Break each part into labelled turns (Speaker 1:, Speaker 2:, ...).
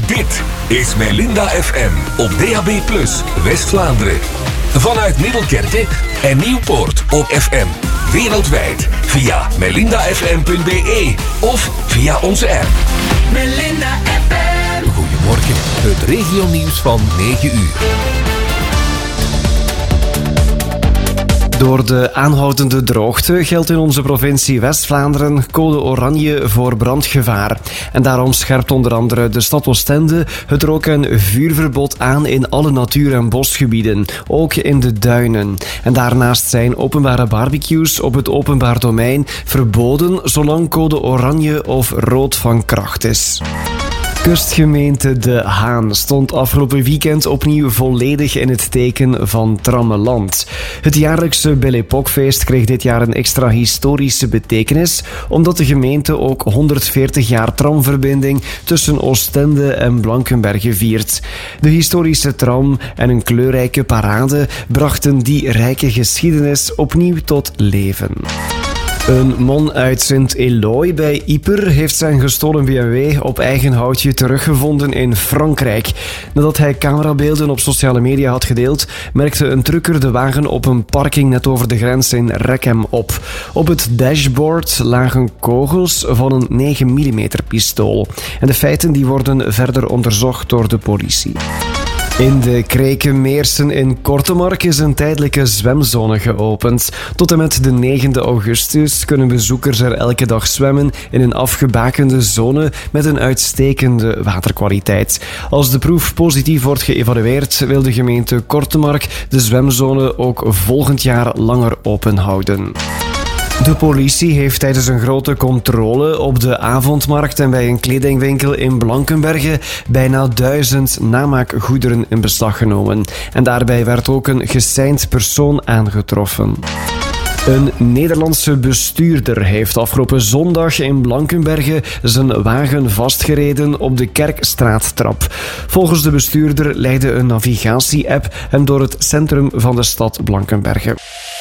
Speaker 1: Dit is Melinda FM op DAB+, West-Vlaanderen. Vanuit Middelkerke en Nieuwpoort op FM. Wereldwijd via melindafm.be of via onze app.
Speaker 2: Melinda FM.
Speaker 1: Goedemorgen, het regionieuws van 9 uur.
Speaker 3: Door de aanhoudende droogte geldt in onze provincie West-Vlaanderen code oranje voor brandgevaar. En daarom scherpt onder andere de stad Oostende het rook- en vuurverbod aan in alle natuur- en bosgebieden, ook in de duinen. En daarnaast zijn openbare barbecues op het openbaar domein verboden zolang code oranje of rood van kracht is. Kustgemeente De Haan stond afgelopen weekend opnieuw volledig in het teken van Trammeland. Het jaarlijkse Belle Époque-feest kreeg dit jaar een extra historische betekenis, omdat de gemeente ook 140 jaar tramverbinding tussen Oostende en Blankenberge viert. De historische tram en een kleurrijke parade brachten die rijke geschiedenis opnieuw tot leven. Een man uit Sint-Éloi bij Yper heeft zijn gestolen BMW op eigen houtje teruggevonden in Frankrijk. Nadat hij camerabeelden op sociale media had gedeeld, merkte een trucker de wagen op een parking net over de grens in Rechem op. Op het dashboard lagen kogels van een 9 mm pistool. En de feiten die worden verder onderzocht door de politie. In de Krekenmeersen in Kortemark is een tijdelijke zwemzone geopend. Tot en met de 9e augustus kunnen bezoekers er elke dag zwemmen in een afgebakende zone met een uitstekende waterkwaliteit. Als de proef positief wordt geëvalueerd, wil de gemeente Kortemark de zwemzone ook volgend jaar langer open houden. De politie heeft tijdens een grote controle op de avondmarkt en bij een kledingwinkel in Blankenberge bijna 1000 namaakgoederen in beslag genomen. En daarbij werd ook een geseind persoon aangetroffen. Een Nederlandse bestuurder heeft afgelopen zondag in Blankenberge zijn wagen vastgereden op de Kerkstraattrap. Volgens de bestuurder leidde een navigatie-app hem door het centrum van de stad Blankenberge.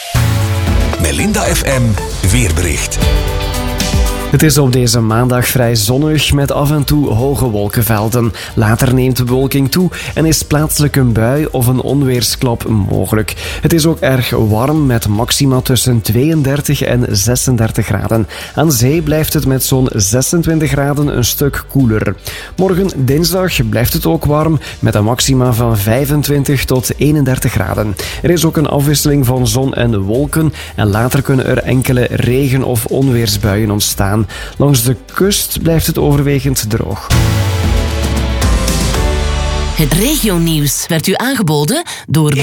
Speaker 1: Melinda FM weerbericht.
Speaker 3: Het is op deze maandag vrij zonnig met af en toe hoge wolkenvelden. Later neemt de bewolking toe en is plaatselijk een bui of een onweersklap mogelijk. Het is ook erg warm met maxima tussen 32 en 36 graden. Aan zee blijft het met zo'n 26 graden een stuk koeler. Morgen dinsdag blijft het ook warm met een maxima van 25 tot 31 graden. Er is ook een afwisseling van zon en wolken en later kunnen er enkele regen- of onweersbuien ontstaan. Langs de kust blijft het overwegend droog.
Speaker 2: Het regionieuws werd u aangeboden door